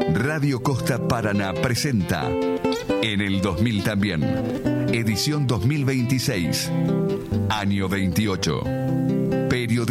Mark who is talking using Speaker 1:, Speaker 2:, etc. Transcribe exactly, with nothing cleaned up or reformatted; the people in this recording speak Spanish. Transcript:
Speaker 1: Radio Costa Paraná presenta En el dos mil también, edición dos mil veintiséis, año veintiocho. Periodismo.